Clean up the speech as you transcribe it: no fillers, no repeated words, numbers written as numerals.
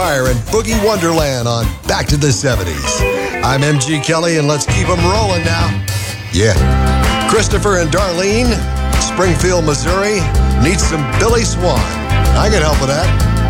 Fire and Boogie Wonderland on Back to the 70s. I'm MG Kelly, and let's keep them rolling now. Yeah. Christopher and Darlene, Springfield, Missouri, need some Billy Swan. I can help with that.